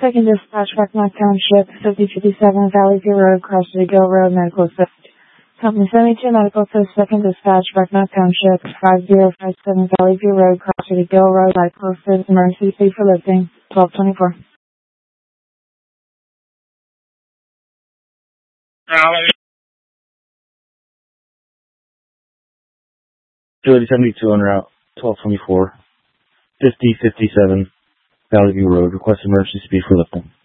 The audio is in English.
Second dispatch, Bucknell Township, 5057 Valley View Road, Cross City Gill Road, Medical Assist. Company 72 Medical Assist, second dispatch, Bucknell Township, 5057 Valley View Road, Cross City Gill Road, Medical Assist, emergency fee for lifting, 1224. 272 on route, 1224, 5057 Valley View Road, request emergency speed for lifting.